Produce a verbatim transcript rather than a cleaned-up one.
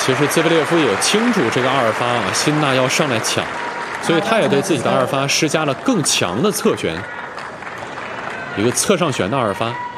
其实兹维列夫也清楚这个阿尔发啊，辛纳要上来抢，所以他也对自己的阿尔发施加了更强的侧旋，一个侧上旋的阿尔发。